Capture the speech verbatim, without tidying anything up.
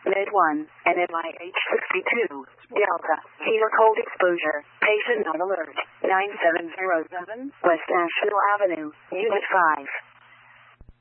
Med one, N M I H sixty-two, Delta, fever cold exposure, patient on alert, nine seven zero seven, West National Avenue, Unit five.